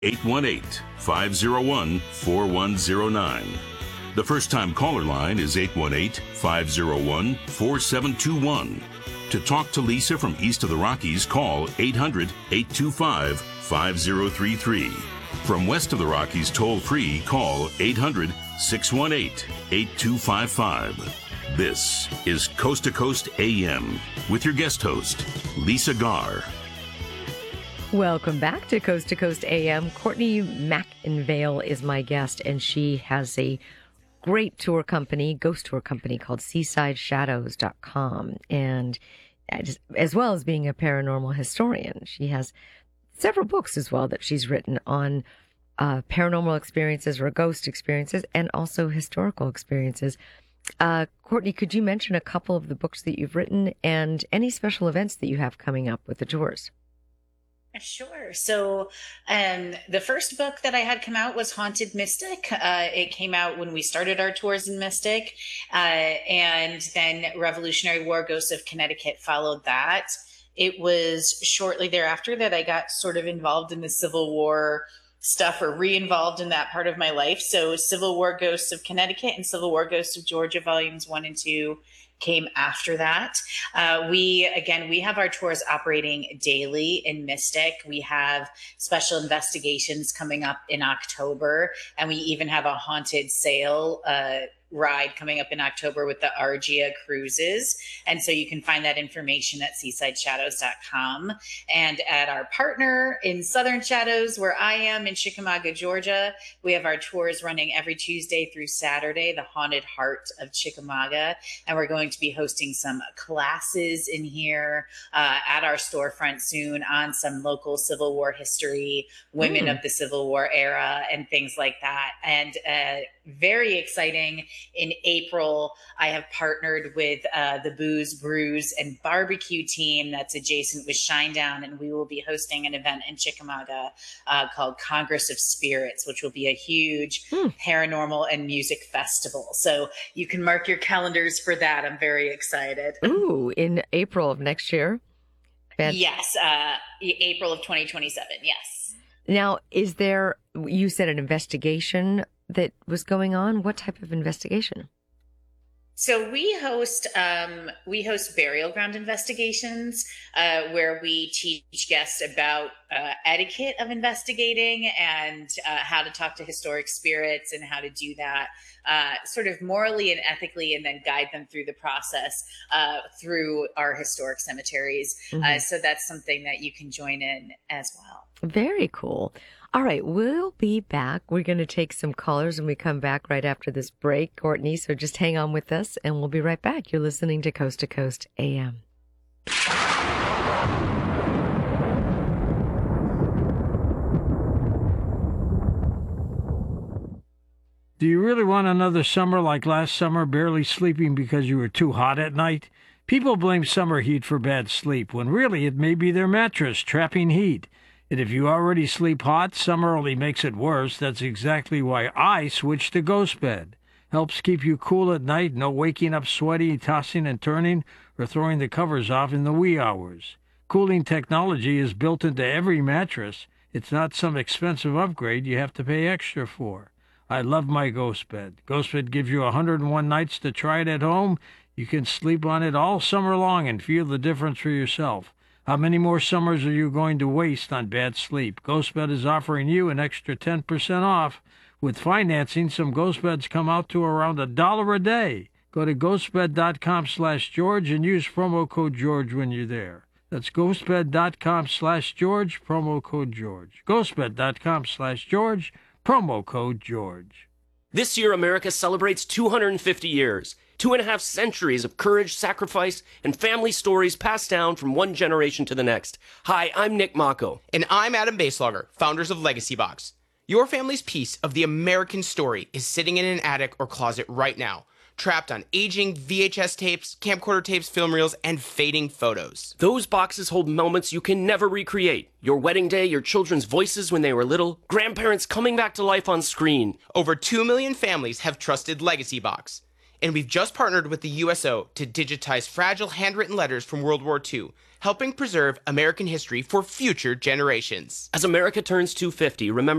818-501-4109. The first-time caller line is 818-501-4721. To talk to Lisa from east of the Rockies, call 800-825-5033. From west of the Rockies, toll-free, call 800-618-8255. This is Coast to Coast AM with your guest host, Lisa Garr. Welcome back to Coast AM. Courtney McInvale is my guest, and she has a great tour company, ghost tour company called SeasideShadows.com. And as well as being a paranormal historian, she has several books as well that she's written on paranormal experiences or ghost experiences and also historical experiences. Courtney, could you mention a couple of the books that you've written and any special events that you have coming up with the tours? Sure. So the first book that I had come out was Haunted Mystic. It came out when we started our tours in Mystic. And then Revolutionary War Ghosts of Connecticut followed that. It was shortly thereafter that I got sort of involved in the Civil War stuff, or re-involved in that part of my life. So Civil War Ghosts of Connecticut and Civil War Ghosts of Georgia, volumes 1 and 2 came after that. We have our tours operating daily in Mystic. We have special investigations coming up in October, and we even have a haunted sail ride coming up in October with the Argia Cruises. And so you can find that information at SeasideShadows.com. And at our partner in Southern Shadows, where I am in Chickamauga, Georgia, we have our tours running every Tuesday through Saturday, the Haunted Heart of Chickamauga. And we're going to be hosting some classes in here at our storefront soon on some local Civil War history, women of the Civil War era, and things like that. And very exciting. In April, I have partnered with the Booze, Brews, and Barbecue team that's adjacent with Shinedown, and we will be hosting an event in Chickamauga called Congress of Spirits, which will be a huge paranormal and music festival. So you can mark your calendars for that. I'm very excited. Ooh, in April of next year? Yes, April of 2027, yes. Now, is there, you said an investigation that was going on? What type of investigation? So we host burial ground investigations where we teach guests about etiquette of investigating and how to talk to historic spirits and how to do that sort of morally and ethically, and then guide them through the process through our historic cemeteries. So that's something that you can join in as well. Very cool. All right, we'll be back. We're going to take some callers when we come back right after this break, Courtney. So just hang on with us, and we'll be right back. You're listening to Coast AM. Do you really want another summer like last summer, barely sleeping because you were too hot at night? People blame summer heat for bad sleep, when really it may be their mattress trapping heat. And if you already sleep hot, summer only makes it worse. That's exactly why I switched to Ghost Bed. Helps keep you cool at night, no waking up sweaty, tossing and turning, or throwing the covers off in the wee hours. Cooling technology is built into every mattress. It's not some expensive upgrade you have to pay extra for. I love my Ghost Bed. Ghost Bed gives you 101 nights to try it at home. You can sleep on it all summer long and feel the difference for yourself. How many more summers are you going to waste on bad sleep? GhostBed is offering you an extra 10% off. With financing, some GhostBeds come out to around $1 a day. Go to ghostbed.com/George and use promo code George when you're there. That's ghostbed.com/George, promo code George. ghostbed.com/George, promo code George. This year, America celebrates 250 years. 2.5 centuries of courage, sacrifice, and family stories passed down from one generation to the next. Hi, I'm Nick Mako. And I'm Adam Baselogger, founders of Legacy Box. Your family's piece of the American story is sitting in an attic or closet right now, trapped on aging VHS tapes, camcorder tapes, film reels, and fading photos. Those boxes hold moments you can never recreate. Your wedding day, your children's voices when they were little, grandparents coming back to life on screen. Over 2 million families have trusted Legacy Box. And we've just partnered with the USO to digitize fragile handwritten letters from World War II, helping preserve American history for future generations. As America turns 250, remember